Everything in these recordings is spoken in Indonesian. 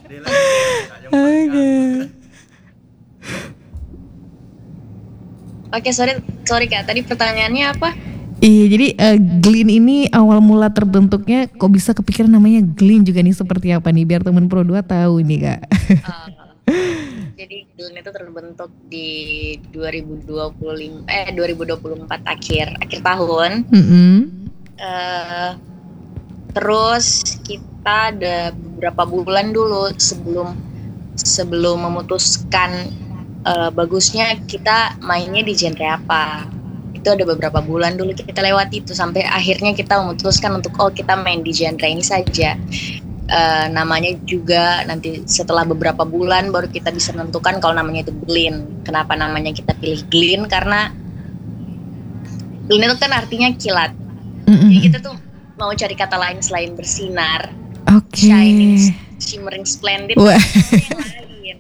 Dela juga Kak yang paling Oke. Oke, sorry sorry Kak. Tadi pertanyaannya apa? Iya, jadi Glean ini awal mula terbentuknya kok bisa kepikiran namanya Glean juga nih seperti apa nih biar teman Pro 2 tahu nih Kak. Eh, jadi Glen itu terbentuk di 2024 akhir tahun. Mm-mm. Eh, terus kita ada beberapa bulan dulu sebelum memutuskan bagusnya kita mainnya di genre apa. Itu ada beberapa bulan dulu kita lewati itu sampai akhirnya kita memutuskan untuk kita main di genre ini saja. Namanya juga nanti setelah beberapa bulan baru kita bisa menentukan kalau namanya itu Glean. Kenapa namanya kita pilih Glean? Karena Glean itu kan artinya kilat. Jadi kita tuh mau cari kata lain selain bersinar, Oke. shining, shimmering, splendid, Wah. yang lain.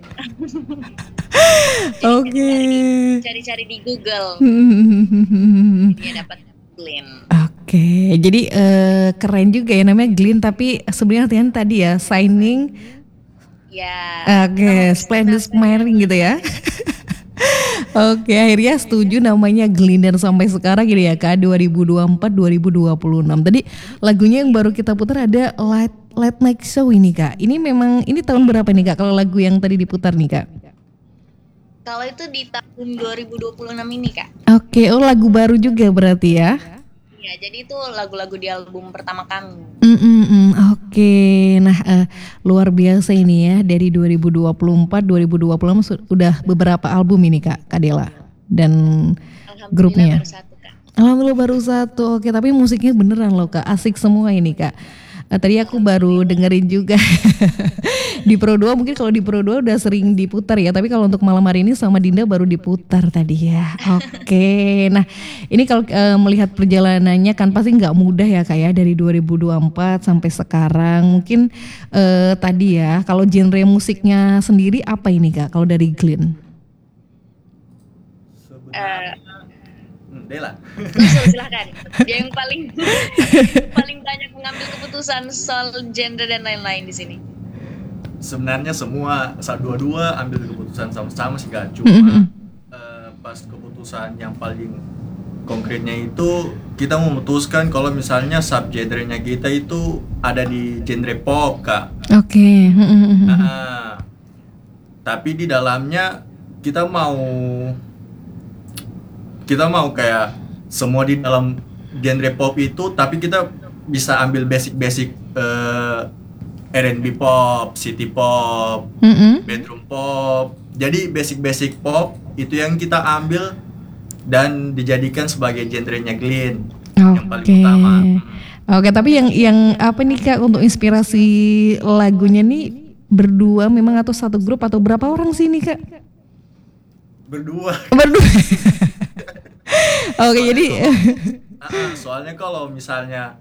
Oke. Cari-cari di Google, dia dapat Glean. Oke, jadi keren juga ya namanya Glean tapi sebenarnya artinya tadi ya shining. Ya. Oke, splendid smiling gitu ya. Oke, akhirnya setuju namanya Glean dan sampai sekarang gini ya Kak 2024-2026. Tadi lagunya yang baru kita putar ada Late Night Show ini Kak. Ini memang ini tahun berapa nih Kak kalau lagu yang tadi diputar nih Kak? Kalau itu di tahun 2026 ini Kak. Oke, oh lagu baru juga berarti ya? Ya, jadi itu lagu-lagu di album pertama kami. Oke, nah luar biasa ini ya dari 2024-2026 udah beberapa album ini Kak Dela dan grupnya. Baru satu Kak. Alhamdulillah baru satu. Oke, tapi musiknya beneran loh Kak, asik semua ini Kak. Tadi aku baru dengerin juga di Pro 2, mungkin kalau di Pro 2 udah sering diputar ya, tapi kalau untuk malam hari ini sama Dinda baru diputar tadi ya. Oke, nah ini kalau melihat perjalanannya kan pasti nggak mudah ya Kak ya dari 2024 sampai sekarang. Mungkin tadi ya kalau genre musiknya sendiri apa ini Kak kalau dari Glean? Dela. Silahkan. Dia yang paling banyak mengambil keputusan soal genre dan lain-lain di sini. Sebenarnya semua dua-dua ambil keputusan sama-sama sih Kak. Cuma pas keputusan yang paling konkretnya itu kita memutuskan kalau misalnya subgenrenya kita itu ada di genre pop Kak. Oke. Tapi di dalamnya kita mau kayak semua di dalam genre pop itu, tapi kita bisa ambil basic R&B pop, city pop, bedroom pop. Jadi basic pop itu yang kita ambil dan dijadikan sebagai genrenya Glean yang paling utama. Oke, tapi yang apa nih Kak untuk inspirasi lagunya nih berdua memang atau satu grup atau berapa orang sih nih Kak? Berdua. Oke, jadi soalnya kalau misalnya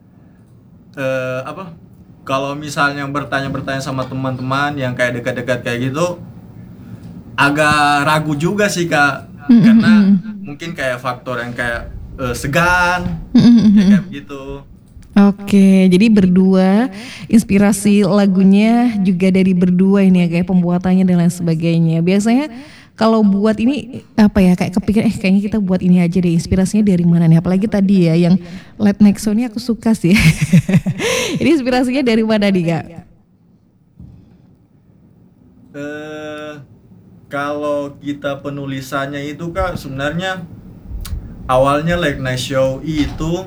kalau misalnya bertanya sama teman-teman yang kayak dekat-dekat kayak gitu, agak ragu juga sih Kak, karena mungkin kayak faktor yang kayak segan, ya kayak begitu. Oke, jadi berdua, inspirasi lagunya juga dari berdua ini ya kayak pembuatannya dan lain sebagainya. Biasanya kalau buat ini apa ya kayak kepikiran kayaknya kita buat ini aja deh, inspirasinya dari mana nih? Apalagi tadi ya yang Late Night Show ini aku suka sih. Ini inspirasinya dari mana nih Kak? Kalau kita penulisannya itu Kak, sebenarnya awalnya Late Night Show itu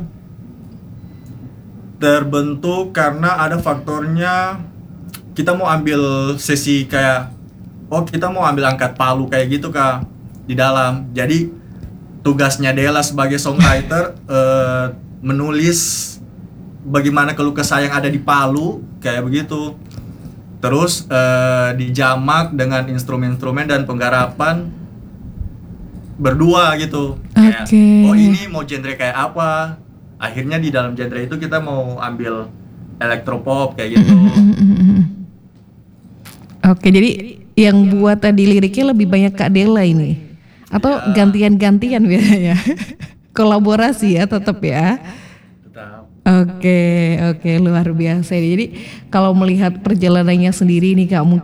terbentuk karena ada faktornya kita mau ambil sesi kayak kita mau ambil angkat palu kayak gitu Kak di dalam. Jadi tugasnya Dela sebagai songwriter menulis bagaimana keluh kesah yang ada di Palu kayak begitu. Terus dijamak dengan instrumen-instrumen dan penggarapan berdua gitu. Kayak, ini mau genre kayak apa? Akhirnya di dalam genre itu kita mau ambil elektropop kayak gitu. Oke, jadi yang buat tadi liriknya lebih banyak Kak Dela ini atau gantian-gantian biasanya? Kolaborasi ya tetap ya. Oke, luar biasa. Jadi kalau melihat perjalanannya sendiri nih Kak, mungkin